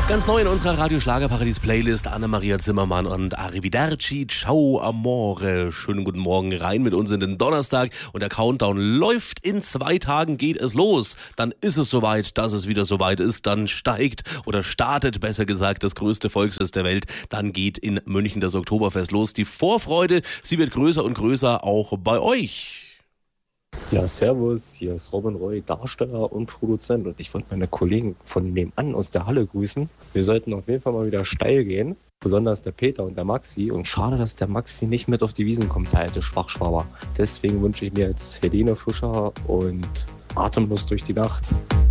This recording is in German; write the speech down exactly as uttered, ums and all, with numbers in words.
Ganz neu in unserer Radio-Schlager-Paradies-Playlist Anna-Maria Zimmermann und Arrivederci, ciao amore. Schönen guten Morgen rein mit uns in den Donnerstag und der Countdown läuft. In zwei Tagen geht es los. Dann ist es soweit, dass es wieder soweit ist. Dann steigt oder startet, besser gesagt, das größte Volksfest der Welt. Dann geht in München das Oktoberfest los. Die Vorfreude, sie wird größer und größer auch bei euch. Ja, servus, hier ist Robin Roy, Darsteller und Produzent und ich wollte meine Kollegen von nebenan aus der Halle grüßen. Wir sollten auf jeden Fall mal wieder steil gehen, besonders der Peter und der Maxi, und schade, dass der Maxi nicht mit auf die Wiesn kommt, der alte Schwachschwaber. Deswegen wünsche ich mir jetzt Helene Fischer und Atemlos durch die Nacht.